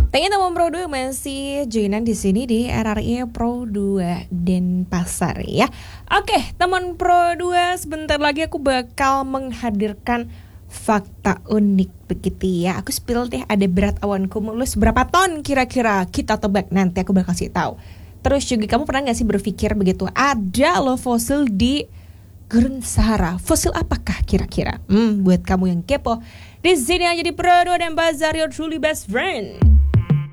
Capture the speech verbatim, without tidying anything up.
Tanya teman Pro dua masih joinan di sini di R R I Pro dua Denpasar ya. Oke, teman Pro dua, sebentar lagi aku bakal menghadirkan fakta unik begitu ya. Aku spill deh, ada berat awan cumulus berapa ton kira-kira, kita tebak nanti aku bakal kasih tahu. Terus juga kamu pernah gak sih berpikir begitu, ada loh fosil di Gurun Sahara. Fosil apakah kira-kira? Hmm, buat kamu yang kepo, di sini aja di Pro dua Denpasar, your truly best friend.